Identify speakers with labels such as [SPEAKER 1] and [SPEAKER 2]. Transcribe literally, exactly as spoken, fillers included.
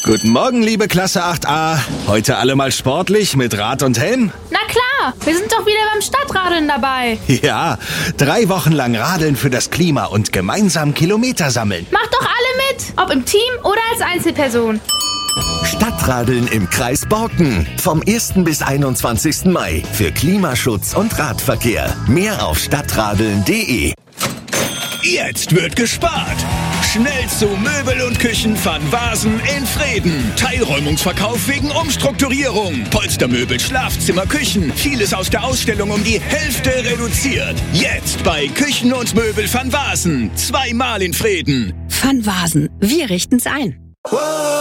[SPEAKER 1] Guten Morgen, liebe Klasse acht a. Heute alle mal sportlich mit Rad und Helm?
[SPEAKER 2] Na klar, wir sind doch wieder beim Stadtradeln dabei.
[SPEAKER 1] Ja, drei Wochen lang Radeln für das Klima und gemeinsam Kilometer sammeln.
[SPEAKER 2] Macht doch alle mit, ob im Team oder als Einzelperson.
[SPEAKER 3] Stadtradeln im Kreis Borken. Vom ersten bis einundzwanzigsten Mai für Klimaschutz und Radverkehr. Mehr auf stadtradeln punkt de.
[SPEAKER 4] Jetzt wird gespart. Schnell zu Möbel und Küchen van Waasen in Vreden. Teilräumungsverkauf wegen Umstrukturierung. Polstermöbel, Schlafzimmer, Küchen. Vieles aus der Ausstellung um die Hälfte reduziert. Jetzt bei Küchen und Möbel van Waasen. Zweimal in Vreden.
[SPEAKER 5] Van Waasen, wir richten's ein.